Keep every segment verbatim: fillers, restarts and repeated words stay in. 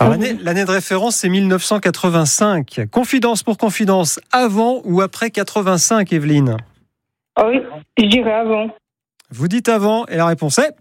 Alors, l'année, l'année de référence, c'est mille neuf cent quatre-vingt-cinq. Confidence pour confidence, avant ou après quatre-vingt-cinq, Evelyne? Ah oui, je dirais avant. Vous dites avant, et la réponse est...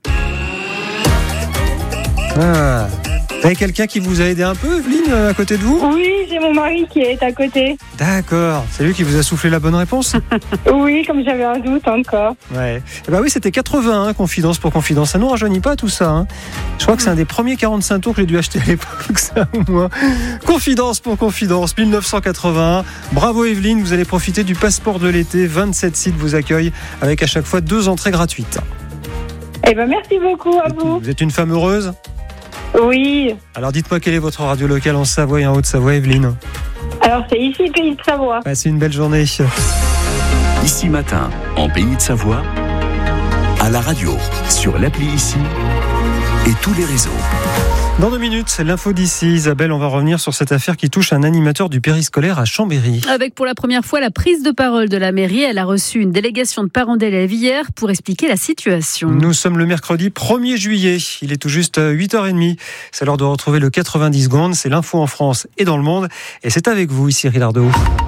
Ah. Vous avez quelqu'un qui vous a aidé un peu, Evelyne, à côté de vous? Oui, j'ai mon mari qui est à côté. D'accord, c'est lui qui vous a soufflé la bonne réponse? Oui, comme j'avais un doute encore. Ouais. Eh ben oui, c'était quatre-vingt-un, confidence pour confidence. Ça nous rajeunit pas tout ça. Hein. Je crois que c'est un des premiers quarante-cinq tours que j'ai dû acheter à l'époque, ça ou moi. Confidence pour confidence, mille neuf cent quatre-vingt-un. Bravo Evelyne, vous allez profiter du passeport de l'été. vingt-sept sites vous accueillent avec à chaque fois deux entrées gratuites. Eh ben merci beaucoup à vous. Vous êtes une femme heureuse? Oui. Alors dites-moi quelle est votre radio locale en Savoie et en Haute-Savoie, Evelyne? Alors c'est ici, Pays de Savoie. Passez une belle journée. Ici Matin, en Pays de Savoie, à la radio, sur l'appli Ici et tous les réseaux. Dans deux minutes, l'info d'ici. Isabelle, on va revenir sur cette affaire qui touche un animateur du périscolaire à Chambéry. Avec pour la première fois la prise de parole de la mairie, elle a reçu une délégation de parents d'élèves hier pour expliquer la situation. Nous sommes le mercredi premier juillet. Il est tout juste huit heures trente. C'est l'heure de retrouver le quatre-vingt-dix secondes. C'est l'info en France et dans le monde. Et c'est avec vous, Cyril Ardo.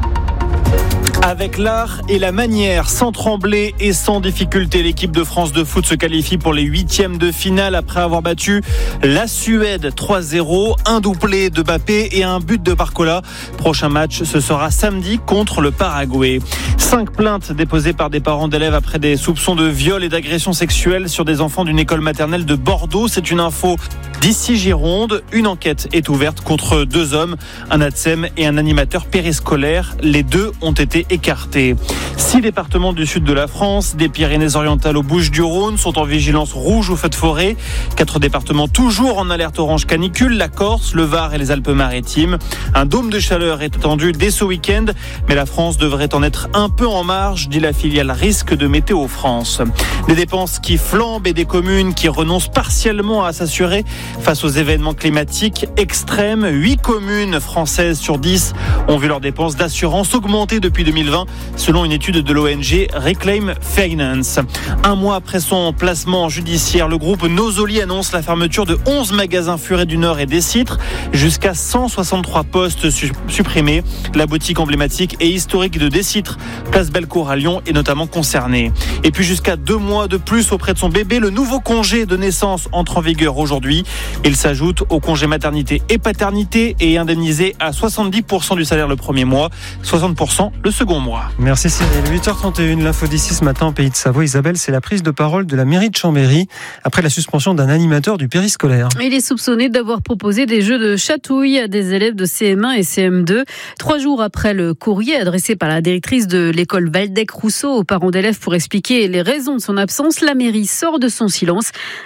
Avec l'art et la manière, sans trembler et sans difficulté, l'équipe de France de foot se qualifie pour les huitièmes de finale après avoir battu la Suède trois zéro, un doublé de Mbappé et un but de Barcola. Prochain match, ce sera samedi contre le Paraguay. Cinq plaintes déposées par des parents d'élèves après des soupçons de viol et d'agression sexuelle sur des enfants d'une école maternelle de Bordeaux. C'est une info d'ici Gironde. Une enquête est ouverte contre deux hommes, un ATSEM et un animateur périscolaire. Les deux ont été écartés. Six départements du sud de la France, des Pyrénées-Orientales aux Bouches-du-Rhône, sont en vigilance rouge aux feux de forêt. Quatre départements toujours en alerte orange canicule, la Corse, le Var et les Alpes-Maritimes. Un dôme de chaleur est attendu dès ce week-end, mais la France devrait en être un peu en marge, dit la filiale Risque de Météo France. Des dépenses qui flambent et des communes qui renoncent partiellement à s'assurer face aux événements climatiques extrêmes. Huit communes françaises sur dix ont vu leurs dépenses d'assurance augmenter depuis deux mille vingt, selon une étude de l'O N G Reclaim Finance. Un mois après son placement judiciaire, le groupe Nosoli annonce la fermeture de onze magasins Furet du Nord et des Citres, jusqu'à cent soixante-trois postes su- supprimés. La boutique emblématique et historique de Décitres, place Bellecour à Lyon, est notamment concernée. Et puis jusqu'à deux mois de plus auprès de son bébé, le nouveau congé de naissance entre en vigueur aujourd'hui. Il s'ajoute au congé maternité et paternité et est indemnisé à soixante-dix pour cent du salaire le premier mois, soixante pour cent le second mois. Merci Cyril. huit heures trente et une, l'info d'ici ce matin en Pays de Savoie. Isabelle, c'est la prise de parole de la mairie de Chambéry après la suspension d'un animateur du périscolaire. Il est soupçonné d'avoir proposé des jeux de chatouille à des élèves de C M un et C M deux. Trois jours après le courrier adressé par la directrice de l'école Waldeck-Rousseau aux parents d'élèves pour expliquer les raisons de son absence, la mairie sort de son silence.